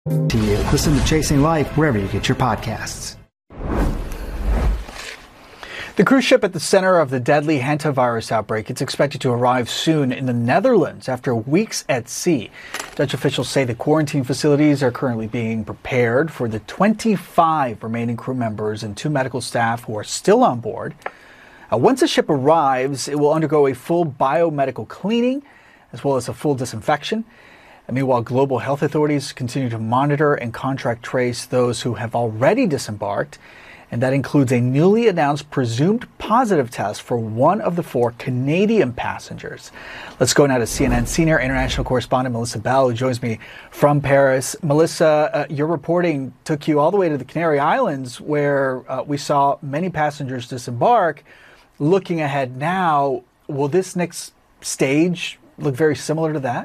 To you. Listen to Chasing Life wherever you get your podcasts. The cruise ship at the center of the deadly hantavirus outbreak is expected to arrive soon in the Netherlands after weeks at sea. Dutch officials say the quarantine facilities are currently being prepared for the 25 remaining crew members and 2 medical staff who are still on board. Once the ship arrives, it will undergo a full biomedical cleaning as well as a full disinfection. And meanwhile, global health authorities continue to monitor and contract trace those who have already disembarked. And that includes a newly announced presumed positive test for one of the 4 Canadian passengers. Let's go now to CNN senior international correspondent Melissa Bell, who joins me from Paris. Melissa, your reporting took you all the way to the Canary Islands, where we saw many passengers disembark. Looking ahead now, will this next stage look very similar to that?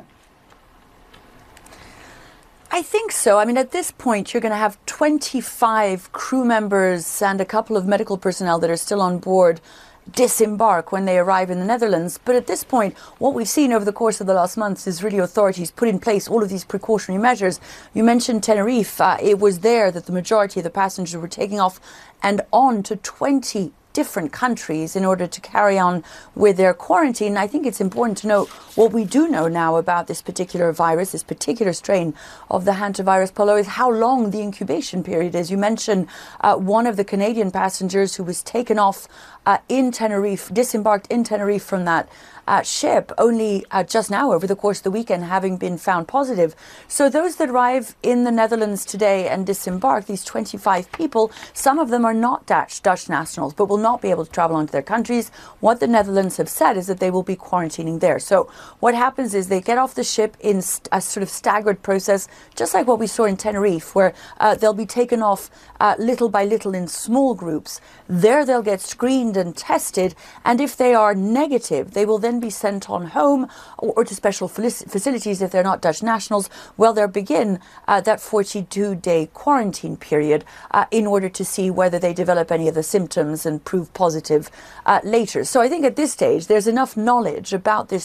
I think so. I mean, at this point, you're going to have 25 crew members and a couple of medical personnel that are still on board disembark when they arrive in the Netherlands. But at this point, what we've seen over the course of the last months is really authorities put in place all of these precautionary measures. You mentioned Tenerife. It was there that the majority of the passengers were taking off and on to 20 different countries in order to carry on with their quarantine. I think it's important to note what we do know now about this particular virus, this particular strain of the hantavirus, Paulo, is how long the incubation period is. You mentioned one of the Canadian passengers who was taken off in Tenerife, disembarked in Tenerife from that ship only just now over the course of the weekend, having been found positive. So those that arrive in the Netherlands today and disembark, these 25 people, some of them are not Dutch nationals, but will not be able to travel onto their countries. What the Netherlands have said is that they will be quarantining there. So what happens is they get off the ship in a sort of staggered process, just like what we saw in Tenerife, where they'll be taken off little by little in small groups. There they'll get screened and tested, and if they are negative, they will then be sent on home or to special facilities if they're not Dutch nationals. Well, they'll begin that 42-day quarantine period in order to see whether they develop any of the symptoms and prove positive later. So I think at this stage, there's enough knowledge about this